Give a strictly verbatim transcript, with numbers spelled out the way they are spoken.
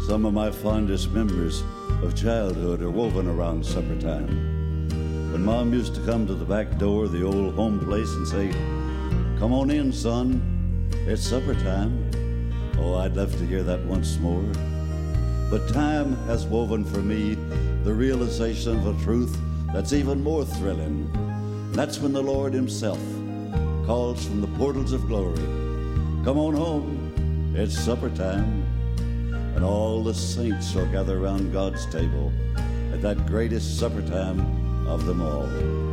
Some of my fondest memories of childhood are woven around supper time. When Mom used to come to the back door of the old home place and say, "Come on in, son, it's supper time." Oh, I'd love to hear that once more. But time has woven for me the realization of a truth that's even more thrilling. That's when the Lord himself calls from the portals of glory, "Come on home, it's supper time." And all the saints shall gather around God's table at that greatest supper time of them all.